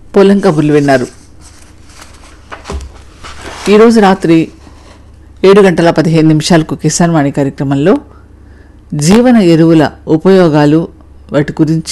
పొలం కబుర్లు విన్నారు. ఈరోజు రాత్రి 7:15 కిసాన్ వాణి కార్యక్రమంలో జీవన ఎరువుల ఉపయోగాలు వాటి గురించి